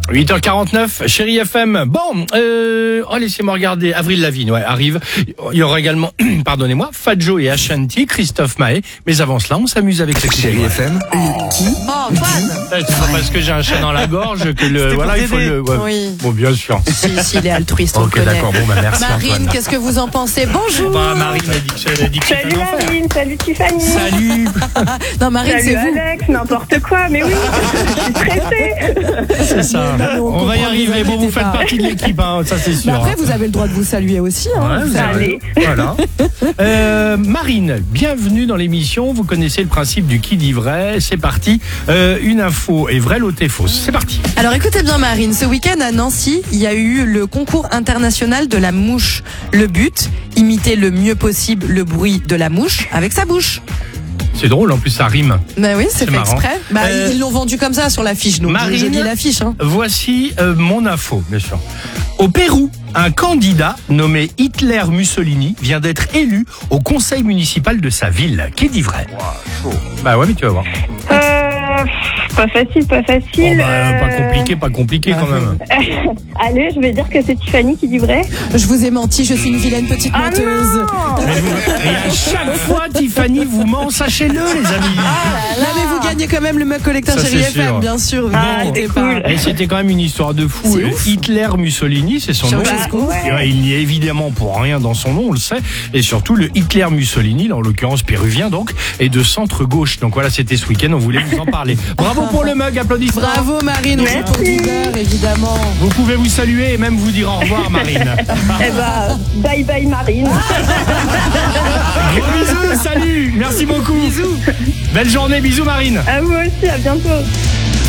8h49, Chérie FM. Bon, laissez-moi regarder. Avril Lavigne, arrive. Il y aura également, pardonnez-moi, Fadjo et Ashanti, Christophe Maé. Mais avant cela, on s'amuse avec le Chérie FM. Qui Oh, fan. C'est pas parce que j'ai un chat dans la gorge que le, voilà, il faut le. Ouais. Oui. Bon, bien sûr. Si, il est altruiste, on le Ok, connaît. d'accord. Bon, merci. Marine, Antoine. qu'est-ce que vous en pensez? Bonjour. Bah, Marine a dit que c'était Salut un enfer. Marine, salut Tiffany. Salut. Non, Marine, Salut c'est vous. Alex, n'importe quoi, mais oui, je suis stressée. C'est ça. Non, On va y comprend, arriver. vous Bon, vous inquiétez faites pas. partie de l'équipe, hein, ça c'est sûr. Mais après, vous avez le droit de vous saluer aussi. Hein. Ouais, vous avez- Voilà. Marine, bienvenue dans l'émission. Vous connaissez le principe du qui dit vrai. C'est parti. Une info est vraie, l'autre est fausse. C'est parti. Alors écoutez bien Marine, ce week-end à Nancy, il y a eu le concours international de la mouche. Le but, imiter le mieux possible le bruit de la mouche avec sa bouche. C'est drôle, en plus ça rime. Bah oui, c'est fait marrant. exprès. Ils l'ont vendu comme ça sur l'affiche, donc Marine, je lis l'affiche. Hein. Voici mon info, bien sûr. Au Pérou, un candidat nommé Hitler Mussolini vient d'être élu au conseil municipal de sa ville. Qui dit vrai? Bah ouais, mais tu vas voir. Pas facile, pas facile. Pas compliqué quand même. Allez, je vais dire que c'est Tiffany qui dit vrai. Je vous ai menti, je suis une vilaine petite Ah menteuse. non. Et à chaque fois, Tiffany vous ment, sachez-le, les amis. Là, mais vous gagnez quand même le mug collecteur Ça, Chérie c'est sûr. FM, bien sûr. Vous Ah, n'inquiétez c'est pas. cool. Et c'était quand même une histoire de fou. C'est ouf. Hitler Mussolini, c'est son nom. Ceausescu. Ouais. Il n'y est évidemment pour rien dans son nom, on le sait. Et surtout, le Hitler Mussolini, là, en l'occurrence péruvien donc, est de centre-gauche. Donc voilà, c'était ce week-end, on voulait vous en parler. Bravo pour le mug, applaudissements. Bravo Marine, aussi pour Merci. leader, évidemment. Vous pouvez vous saluer et même vous dire au revoir, Marine. Eh ben, bye bye Marine. Gros bisous, salut, merci beaucoup. Bisous. Belle journée, bisous, Marine. À vous aussi, à bientôt.